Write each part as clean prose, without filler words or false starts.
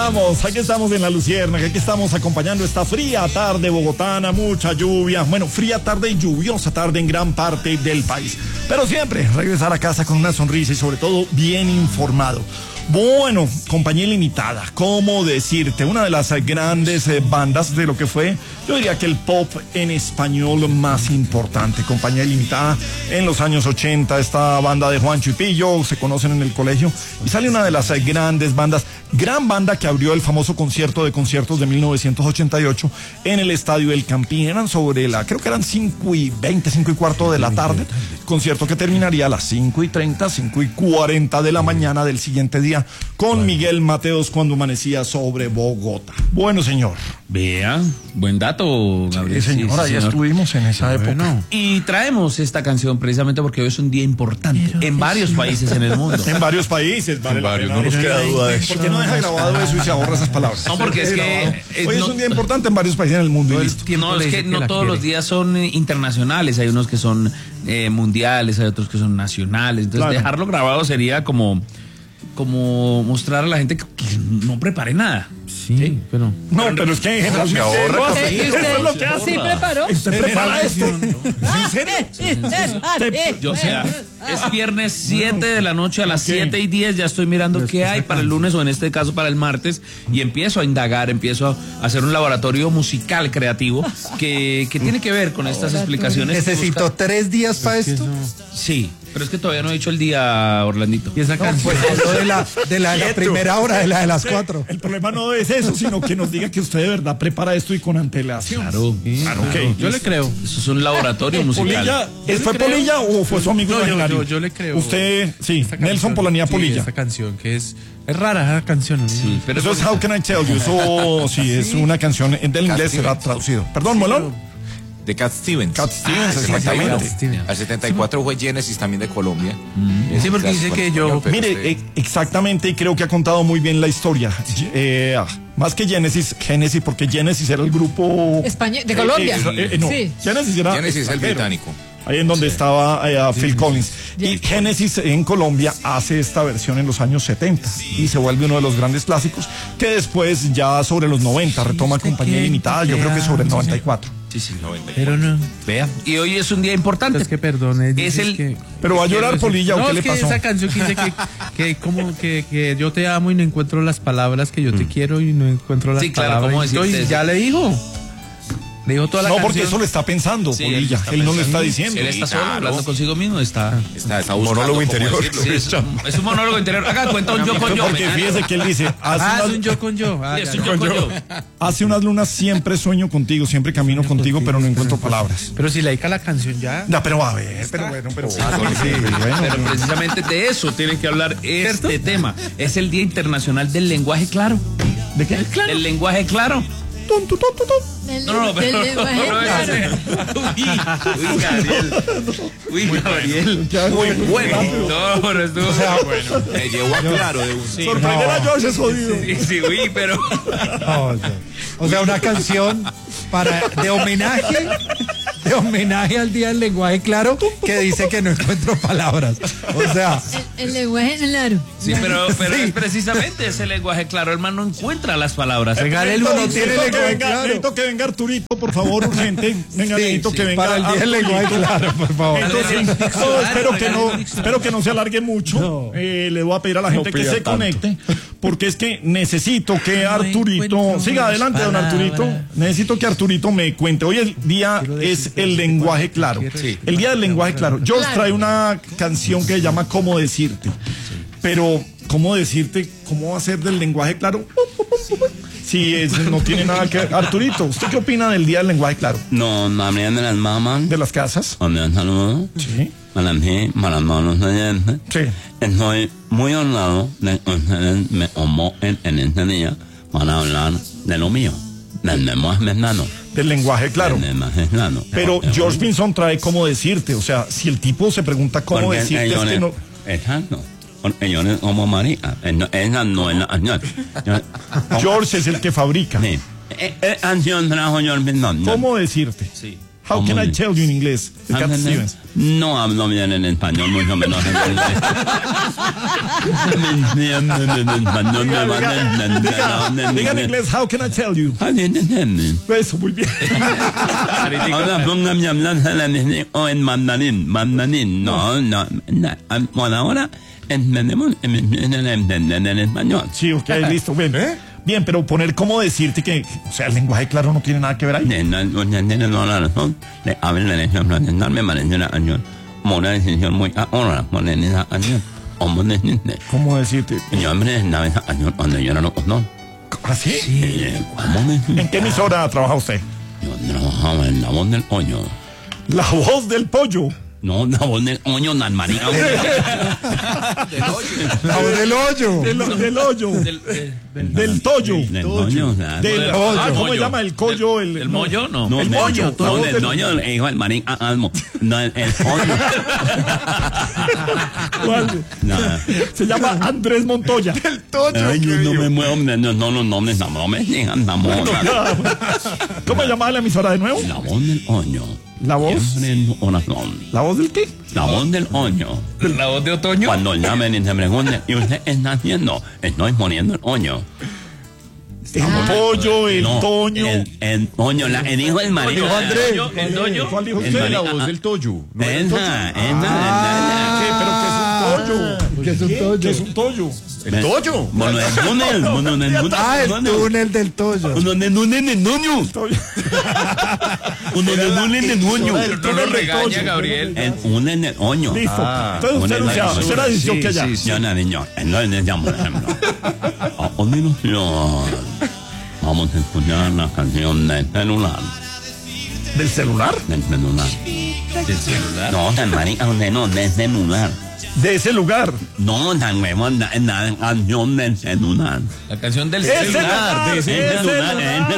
aquí estamos en La Luciérnaga, aquí estamos acompañando esta fría tarde bogotana, mucha lluvia, bueno, fría tarde y lluviosa tarde en gran parte del país, pero siempre regresar a casa con una sonrisa y sobre todo bien informado. Bueno, Compañía Limitada, ¿cómo decirte? Una de las grandes bandas de lo que fue, yo diría que el pop en español más importante. Compañía Limitada en los años 80, esta banda de Juancho y Pillo, se conocen en el colegio, y sale una de las grandes bandas, gran banda que abrió el famoso concierto de conciertos de 1988 en el Estadio El Campín. Eran sobre creo que eran 5:20, 5:15 de la tarde, concierto que terminaría a las 5:30, 5:40 de la mañana del siguiente día, con Miguel Mateos cuando amanecía sobre Bogotá. Bueno, señor. Vea, buen dato, Gabriel. Sí, señor, ahí estuvimos en esa época. Bueno. Y traemos esta canción precisamente porque hoy es un día importante en varios países en el mundo. En varios países, vale. En varios, no nos queda duda de eso. ¿Por qué no deja grabado eso y se ahorra esas palabras? No, porque es que... Hoy es un día importante en varios países en el mundo y listo. No, es que no todos los días son internacionales, hay unos que son mundiales, hay otros que son nacionales, entonces claro, dejarlo grabado sería como mostrar a la gente que no prepare nada. Sí, pero... No, pero es que se ahorra. ¿Sí preparó? ¿Usted prepara esto? ¿En serio? O sea, es viernes 7 de la noche a las 7:10, ya estoy mirando qué hay para el lunes o en este caso para el martes y empiezo a indagar, empiezo a hacer un laboratorio musical creativo que tiene que ver con estas explicaciones. ¿Necesito 3 días para esto? Sí, pero es que todavía no he dicho el día, Orlandito. Y esa canción de la primera hora, de las 4. El problema no es eso, sino que nos diga que usted de verdad prepara esto y con antelación. Claro, okay. Yo le creo. Eso es un laboratorio musical. ¿Fue Polilla o fue su amigo imaginario? Yo le creo. Usted, sí, Nelson Polanía Polilla. Esta canción que es rara esa canción. ¿No? Sí, pero eso es How Can I Tell You. Eso sí, es una canción del inglés, será traducido. Perdón, Molón. De Cat Stevens. Cat Stevens, exactamente. Al 74 fue Genesis también de Colombia. Sí, porque dice que yo... Mire, exactamente, y creo que ha contado muy bien la historia. Más que Genesis, porque Genesis era el grupo... Español, de Colombia. No, sí. Genesis es el británico. Ahí en donde estaba Phil Collins. Y Genesis en Colombia hace esta versión en los años 70 y se vuelve uno de los grandes clásicos que después ya sobre los 90 retoma Compañía Limitada, yo creo que sobre el 94. Sí, 94. Pero no. Vea. Y hoy es un día importante. Es que perdone. Es el... que, pero va a llorar Polilla, ¿o qué le pasó? Esa canción que dice que yo te amo y no encuentro las palabras, que yo te quiero y no encuentro las palabras. ¿Cómo decirte eso? Ya le dijo. Le dijo toda la canción. No, porque eso lo está pensando, Polilla. Él no lo está diciendo. Él está solo hablando consigo mismo. Está un monólogo interior. Sí, es un monólogo interior. Haga cuenta un yo con yo. Porque fíjese que él dice... es un yo con yo. Es un yo con yo. Hace unas lunas siempre sueño contigo, siempre camino contigo, pero no encuentro palabras. Pero si le dedica la canción ya... No, pero a ver, pero bueno. Pero precisamente de eso tiene que hablar este tema. Es el Día Internacional del Lenguaje Claro. ¿De qué? El lenguaje claro. No, pero Uy, Gabriel. Muy bueno. No, pero estuvo bueno. Me llevó a claro de un... Sorprender a George es jodido. Sí, uy, pero... O sea, una canción de homenaje al Día del Lenguaje Claro, que dice que no encuentro palabras. O sea... El lenguaje claro. Sí, pero es precisamente ese lenguaje claro. El man no encuentra las palabras. Él no tiene lenguaje claro. Necesito que venga Arturito, por favor, urgente. Venga, necesito que venga para el Día del Lenguaje Claro, por favor. Entonces, espero que no se alargue mucho. No. Le voy a pedir a la gente que se conecte, porque es que necesito que Arturito... Siga adelante, don Arturito. Necesito que Arturito me cuente. Hoy el día es el lenguaje claro. El Día del Lenguaje Claro. George trae una canción que se llama ¿Cómo decirte? Pero, ¿cómo decirte? ¿Cómo va a ser del lenguaje claro? Sí, no tiene nada que ver. Arturito, ¿usted qué opina del Día del Lenguaje Claro? No, también de las mamás. ¿De las casas? Un saludo. Sí. Para los oyentes. Sí. Estoy muy honrado de que ustedes me convoquen en este día para hablar de lo mío, del lenguaje claro. Del lenguaje claro. Del lenguaje claro. Pero George Pinson trae cómo decirte. O sea, si el tipo se pregunta cómo porque decirte, es que no... Exacto. Porque yo le como María. Esa no es la canción. George es el que fabrica. Sí. Canción trajo George Pinson. ¿Cómo decirte? Sí. How can I tell you en inglés? De Cat Stevens. No hablo bien en español, mucho menos en inglés. Diga en inglés, how can I tell you? Eso, muy bien. Ahora póngame a hablar o en mandarín. No. Por ahora entendemos en español. Sí, ok, listo, bien. Bien, pero poner cómo decirte que, o sea, el lenguaje claro no tiene nada que ver ahí. Le hablan en español, me parece una año. Una decisión muy ahora, poner esa año. ¿Cómo decirte? Yo me nave año cuando yo no lo conozco. ¿Así? ¿Cómo? ¿En qué emisora trabaja usted? Yo trabajaba en La Voz del Oño. La Voz del Pollo. No, La Voz del Oño, la marica. La Voz del Hoyo. Del hoyo. Del Toyo. Del Oño, Del ¿cómo se llama? El collo. ¿El mollo? No. No, el mollo. No, del Oño, hijo del marica Almo. No, el Oño. ¿Cuál? Nada. Se llama Andrés Montoya. El Toyo. Ay, no me muevo, no los nombres, no me digan, ¿Cómo se llamaba la emisora de nuevo? La Voz del Oño. La voz. Siempre en oración. ¿La voz del qué? La Voz del Oño. ¿La voz de otoño? Cuando llamen y se pregunten, ¿y usted está haciendo? Estoy poniendo el oño. El pollo, el No, toño. el oño, el hijo del marido. Dijo Andrés. ¿El toño? ¿Cuál dijo El usted? marica- La voz del Toyo. Esa. ¿Qué? ¿Pero qué es un pollo? ¿Qué es un toyo? ¿Qué es un toyo? El Toyo. Bueno, el túnel. Ah, el túnel del Toyo. Uno de túnel de Nuño. Uno de túnel de Nuño. No lo regaña, Gabriel. El túnel de Oño. Listo. Entonces usted no se usted la decisión que allá. Yo no, niño. Entonces le llamo, por ejemplo. A continuación, vamos a escuchar la canción del celular. ¿Del celular? Del celular. ¿Del celular? No, tan marica, no, del celular. De ese lugar. No, tan huevón, la canción del celular. La canción del ¡Es celular. El celular.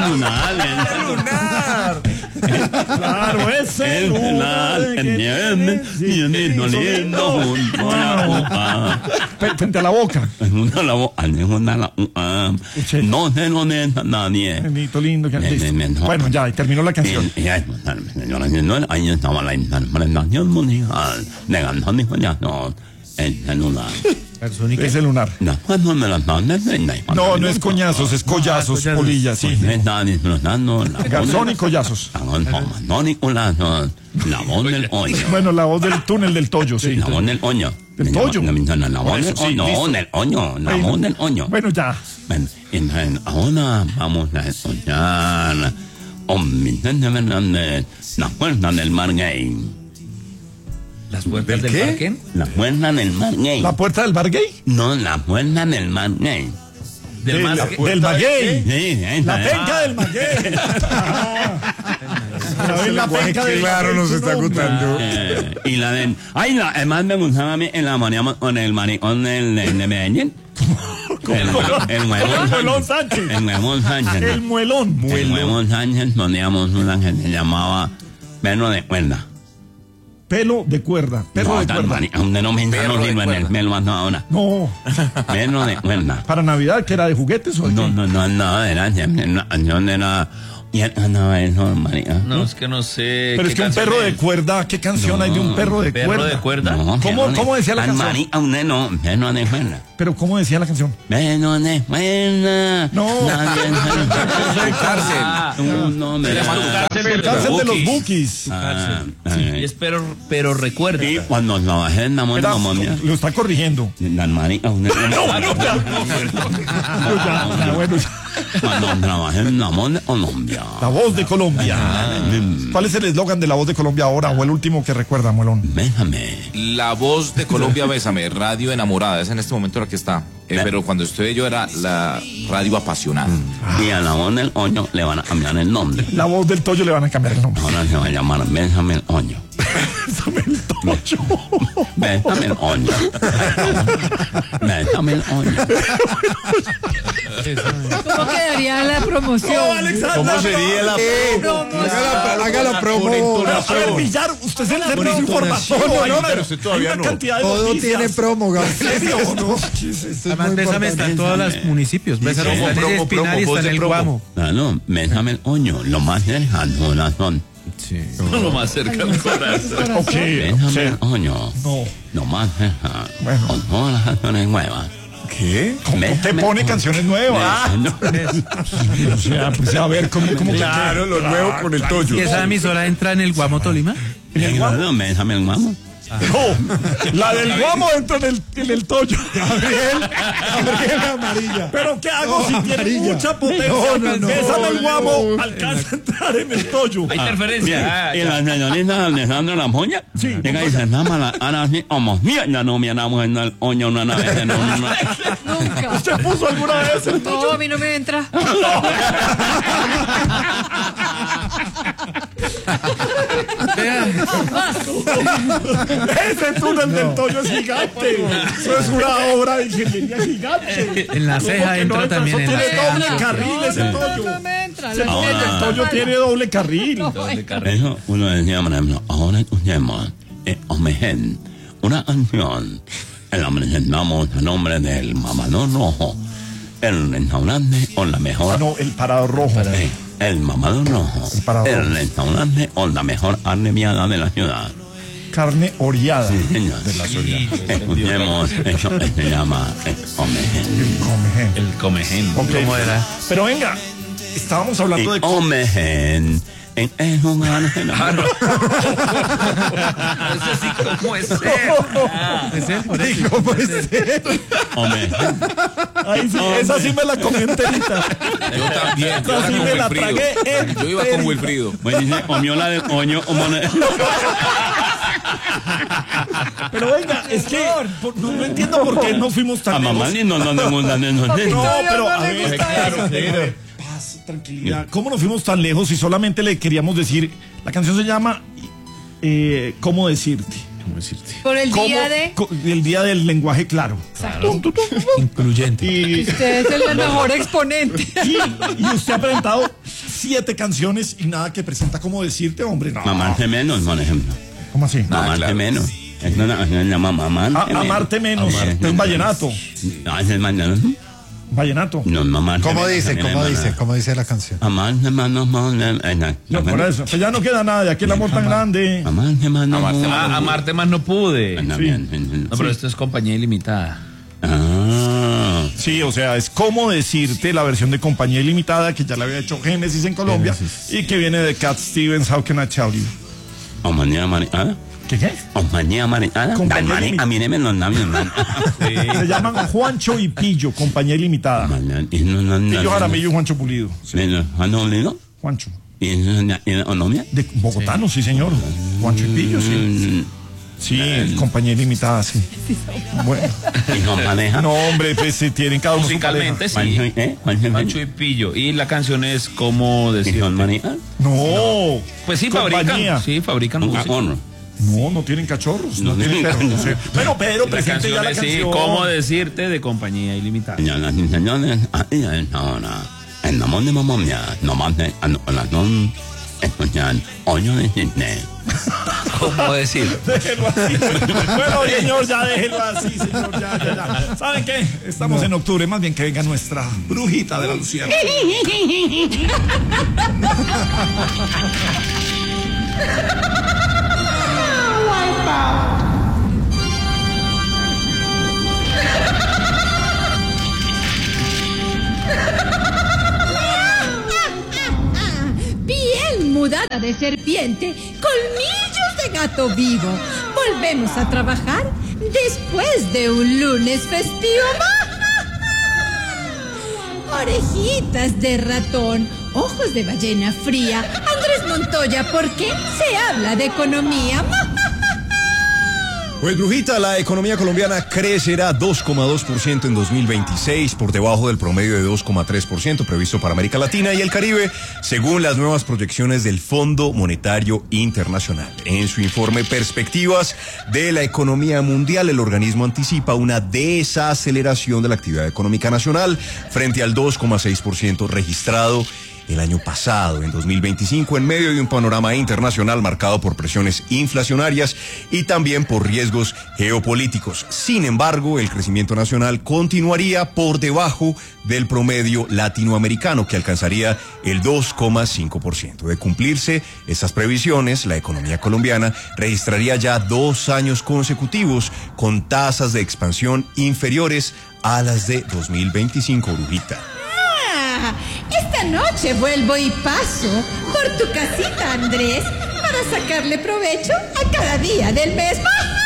Claro, es El celular que tiene, tiene lindo junto a la boca. Frente a la boca. Junto a la boca, junto a la boca. No se lo deja nadie. Benito lindo. Listo. Bueno, ya, y terminó la canción. Ahí estaba la interpretación musical de Canción y Collazo, el celular. Es el lunar. Después no me las mandes. No, no es coñazos, es collazos, polilla, sí. Me está disfrutando Garzón y collazos. la voz del oño. Bueno, la voz del túnel del Toyo, sí. La voz del oño. ¿Del Toyo? La voz del Eso, sí, oño. listo. No, del oño. La voz del oño. Bueno, ya. Bueno, entonces, ahora vamos a escuchar Vicente Fernández, La Puerta del Mar Gay. ¿Las puertas del parque? La Puerta del Mar Gay. ¿La puerta del bar gay? No, La Puerta del Mar Gay. Del mar. Del maguey. Sí, La penca del maguey. La penca del Claro, nos está gustando. Y la de... Ay, además me gustaba a mí en la mañana con el maricón de Medellín. El muelón Sánchez. El muelón Sánchez. El muelón. El muelón Sánchez poníamos una que se llamaba Perro de Cuerda. Pelo de cuerda. Perro de cuerda. Donde no me entró en el pelo hasta ahora. No. Perro de Cuerda. ¿Para Navidad que era de juguetes o de qué? No, era siempre una canción, era... Y andaba eso, marica. No, es que no sé. Pero es que un canción perro es. de cuerda, ¿qué canción hay de un perro de ¿Perro cuerda? de cuerda? No, ¿Cómo decía la canción? Marica, usted no, perro de cuerda. Pero ¿cómo decía la canción? Perro de cuerda. No. No, me Se llama da- El cárcel de los Bukis. Y es pero recuerda. Y cuando trabajé en la Espera, Colombia, lo está corrigiendo. las maricas, usted Ya, bueno, ya. cuando trabajé en la Colombia. La voz de Colombia. ¿Cuál es el eslogan de la voz de Colombia ahora o el último que recuerda, Muelón? Bésame. La voz de Colombia, Bésame, radio enamorada. Es en este momento la que está. Pero cuando estuve yo era la radio apasionada. Y a la voz del oño le van a cambiar el nombre. La voz del Toyo le van a cambiar el nombre. Ahora se va a llamar Bésame el oño. Bésame el Toyo. Bésame el oño. Bésame el oño. ¿Cómo quedaría la promoción? ¿Cómo sería la Haga la promo. A ver, Villar, usted es el servicio informativo. pero usted todavía hay una no. cantidad de Todo noticias. tiene promo, ¿En serio o no? Además, Bésame está en todos los municipios. Bésame está en el Espinal y está en el Guamo. Claro, bésame el oño. Lo más cercano, corazón. Sí. Lo más cerca del corazón. Ok, Déjame, oño. no. No más deja. Bueno. Con todas las canciones nuevas. ¿Qué? ¿Cómo te Déjame, pone oño. canciones nuevas? No, O sea, pues a ver, ¿cómo Claro, lo nuevo con el Toyo. ¿Y esa emisora entra en el Guamo Tolima? déjame el mamo. No, la del guamo entra en el Toyo. Gabriel amarilla. Pero ¿qué hago si tiene Amarilla. mucha potencia? No. Esa del guamo alcanza a entrar en el Toyo. Hay interferencia. Y la señorita Alejandra Lampoña. Sí. Llega y dice, nada la ahora sí, vamos, mira, ya no me enamoré en el oño una vez. Nunca. ¿Usted puso alguna vez el Toyo? No, a mí no me entra. Ese túnel del Toyo es gigante. Eso es una obra de ingeniería gigante. En la ceja que entra no también. Eso En la tiene ceja. doble carril ese Toyo. No me entra. Ese La túnel neta del está Toyo mala. tiene doble carril. Eso uno decía, por ejemplo, ahora escuchemos Omegen, una canción en la presentamos a nombre del Mamador Rojo, el restaurante o la mejor. No, el parado rojo. El Mamador Rojo, Parador. el restaurante o la mejor arneviada de la ciudad. Carne oreada. Sí, señor. Escuchemos, eso se llama Omegen. El comején. Ok. ¿Cómo era? Pero venga, estábamos hablando de... Omegen. Es un ángel. Eso sí, ¿cómo es ser? ¿Es él? Por eso. ¿Cómo es eso? Omegen. Ay, sí, esa sí me la comí enterita. Yo también. Yo Esa sí era me con la Wilfrido. tragué Yo iba con Wilfrido. Pues dice, omiola de oño, Pero venga, es que no entiendo por qué no fuimos a tan mamá lejos. ni no me gustan esos No, temas. pero a ver, claro, paz, tranquilidad. ¿Cómo nos fuimos tan lejos si solamente le queríamos decir? La canción se llama ¿Cómo decirte? Por el ¿Cómo- día de... el día del lenguaje claro. Incluyente. Y, Usted es el mejor exponente. y usted ha presentado 7 canciones y nada que presenta ¿Cómo decirte, hombre? No. Mamarte menos, por ejemplo. ¿Cómo así? Mamarte claro. menos. Es una canción que se llama Mamarte menos. Amarte menos. Es vallenato. No, es el vallenato. Vallenato. No, mamarte ¿Cómo menos, dice? también ¿Cómo es dice? verdad. ¿Cómo dice la canción? Amarte menos, No, por eso. Pues ya no queda nada de aquí el amor tan grande. Amarte menos. Amarte más no pude. También. No, pero esto es compañía ilimitada. Ah. Sí, o sea, es Cómo decirte la versión de Compañía Ilimitada que ya la había hecho Génesis en Colombia y que viene de Cat Stevens, How Can I Tell You. Compañía mariana. ¿Qué? Compañía mariana. Compañía Dale, limitada. a mí me los labios, man. Se llaman Juancho y Pillo, Compañía Ilimitada. Pillo Jaramillo y Juancho Pulido. Juancho. ¿Y en Colombia? De bogotano, sí, señor. Juancho y Pillo, sí. Sí, Compañía Ilimitada, sí. Bueno. ¿Y no maneja? No, hombre, pues si tienen cada uno su Musicalmente pareja. sí. Pancho y Pillo. Y la canción es ¿Cómo ¿Y decir? son maneja? No. Pues sí, Compañía. fabrican. Sí, fabrican música. No, no tienen cachorros. No, No tienen tienen perros. cachorros. Pero La presente ya canción la es sí, canción. ¿Cómo decirte? De Compañía Ilimitada. Señoras y señores, ahí es ahora. El amor de mamá mía, no más de oración, escuchar hoyo de cisne. ¿Cómo decir? Déjenlo así. Bueno, señor, ya déjenlo así, señor. Ya. ¿Saben qué? Estamos en octubre. Más bien que venga nuestra brujita de la Luciana. Piel mudada de serpiente, colmillos de gato vivo. Volvemos a trabajar después de un lunes festivo. Orejitas de ratón, ojos de ballena fría. Andrés Montoya, ¿por qué se habla de economía? Pues brujita, la economía colombiana crecerá 2,2% en 2026, por debajo del promedio de 2,3% previsto para América Latina y el Caribe, según las nuevas proyecciones del Fondo Monetario Internacional. En su informe Perspectivas de la Economía Mundial, el organismo anticipa una desaceleración de la actividad económica nacional frente al 2,6% registrado el año pasado, en 2025, en medio de un panorama internacional marcado por presiones inflacionarias y también por riesgos geopolíticos. Sin embargo, el crecimiento nacional continuaría por debajo del promedio latinoamericano, que alcanzaría el 2,5%. De cumplirse estas previsiones, la economía colombiana registraría ya 2 años consecutivos con tasas de expansión inferiores a las de 2025, Brujita. Esta noche vuelvo y paso por tu casita, Andrés, para sacarle provecho a cada día del mes.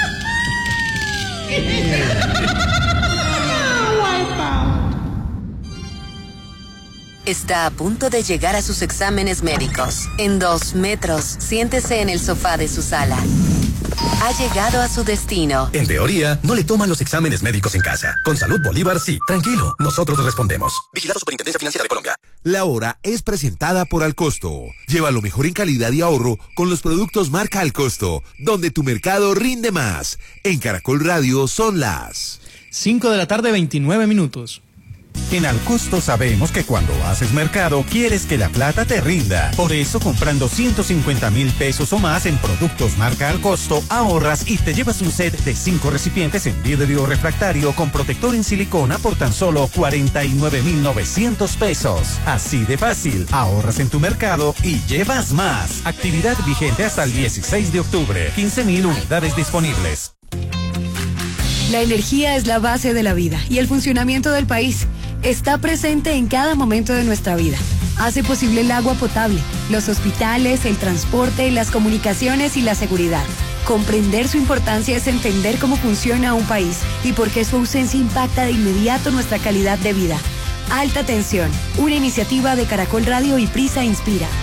Está a punto de llegar a sus exámenes médicos. En 2 metros, siéntese en el sofá de su sala. Ha llegado a su destino. En teoría, no le toman los exámenes médicos en casa. Con Salud Bolívar, sí. Tranquilo, nosotros respondemos. Vigilado Superintendencia Financiera de Colombia. La hora es presentada por Alcosto. Lleva lo mejor en calidad y ahorro con los productos marca Alcosto, donde tu mercado rinde más. En Caracol Radio son las 5:29 p.m. En Alcosto sabemos que cuando haces mercado quieres que la plata te rinda. Por eso, comprando 150,000 pesos o más en productos marca Alcosto, ahorras y te llevas un set de 5 recipientes en vidrio refractario con protector en silicona por tan solo 49,900 pesos. Así de fácil, ahorras en tu mercado y llevas más. Actividad vigente hasta el 16 de octubre. 15,000 unidades disponibles. La energía es la base de la vida y el funcionamiento del país. Está presente en cada momento de nuestra vida. Hace posible el agua potable, los hospitales, el transporte, las comunicaciones y la seguridad. Comprender su importancia es entender cómo funciona un país y por qué su ausencia impacta de inmediato nuestra calidad de vida. Alta Tensión, una iniciativa de Caracol Radio y Prisa Inspira.